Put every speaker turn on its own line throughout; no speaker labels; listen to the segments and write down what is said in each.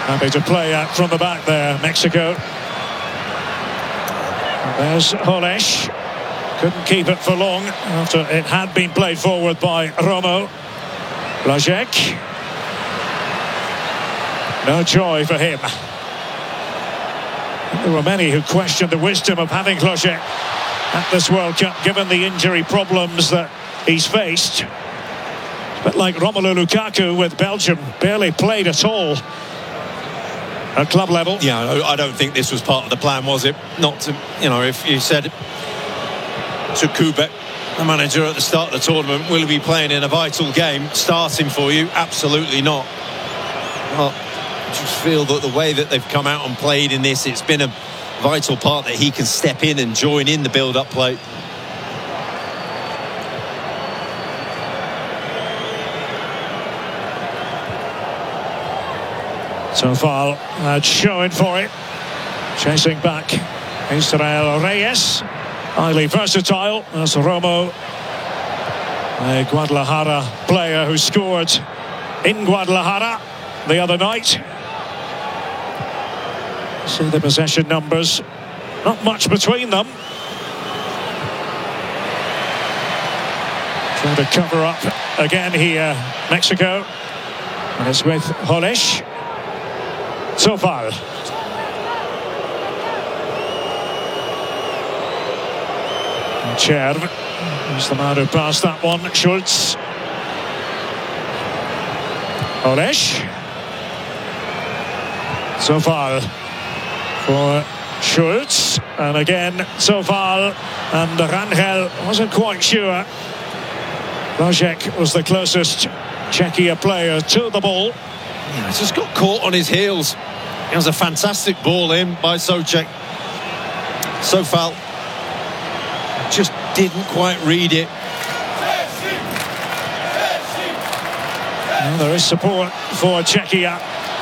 Happy to play out from the back there, Mexico. There's Holesh. Couldn't keep it for long after it had been played forward by Romo. Lajek. No joy for him. There were many who questioned the wisdom of having Lajek at this World Cup, given the injury problems that he's faced. But like Romelu Lukaku with Belgium, barely played at all at club level.
Yeah, I don't think this was part of the plan, was it? Not to, you know, if you said to Kubek, the manager at the start of the tournament, will he be playing in a vital game, starting for you? Absolutely not. Well, I just feel that the way that they've come out and played in this, it's been a vital part that he can step in and join in the build-up play.
So far, showing for it. Chasing back Israel Reyes. Highly versatile. That's Romo, a Guadalajara player who scored in Guadalajara the other night. See the possession numbers. Not much between them. Trying to cover up again here, Mexico. And it's with Holesh. Sofal. Cherv is the man who passed that one. Schultz. Holesh. Sofal for Schultz. And again Sofal. And Rangel wasn't quite sure. Lajek was the closest Czechia player to the ball.
Yeah, he's just got caught on his heels. It was a fantastic ball in by Souček. Sofal just didn't quite read it.
Well, there is support for Czechia.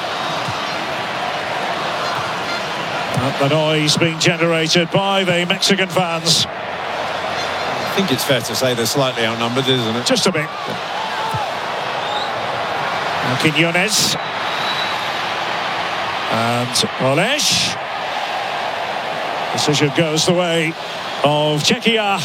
The noise being generated by the Mexican fans.
I think it's fair to say they're slightly outnumbered, isn't it?
Just a bit. Quiñones. And Holesh. Decision goes the way of Czechia.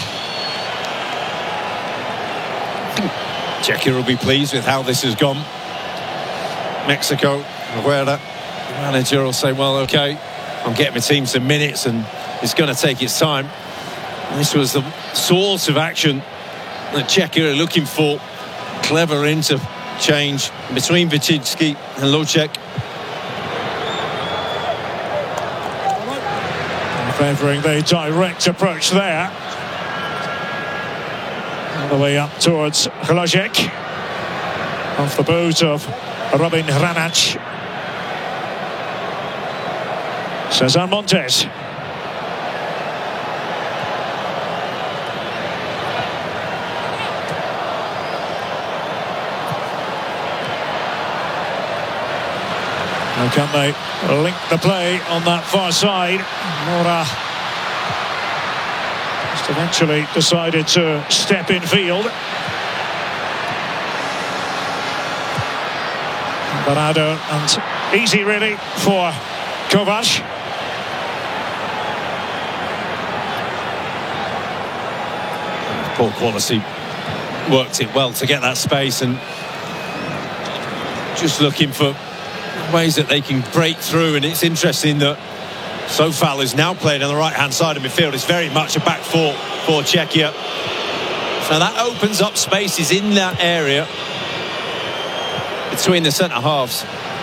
Czechia will be pleased with how this has gone. Mexico, where the manager will say, well, OK, I'm getting my team some minutes and it's going to take its time. And this was the sort of action that Czechia are looking for. Clever interchange between Vitinski and Lajek.
Favouring the direct approach there. All the way up towards Lajek. Off the boot of Robin Hranać. Cesar Montes. Now can they link the play on that far side? Mora just eventually decided to step in field. Alvarado, and easy really for Kovac.
Poor quality worked it well to get that space, and just looking for ways that they can break through. And it's interesting that Sofal is now playing on the right hand side of midfield. It's very much a back four for Czechia, so that opens up spaces in that area between the centre halves.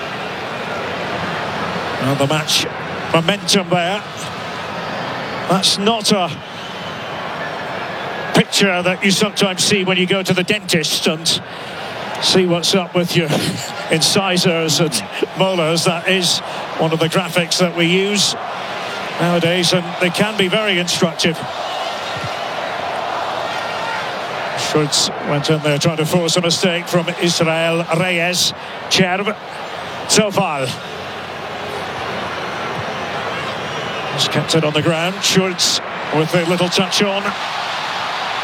And the match momentum there. That's not a picture that you sometimes see when you go to the dentist and see what's up with your incisors and molars. That is one of the graphics that we use nowadays, and they can be very instructive. Schultz went in there trying to force a mistake from Israel Reyes. Cherv. Sofal. Just kept it on the ground. Schultz with a little touch on.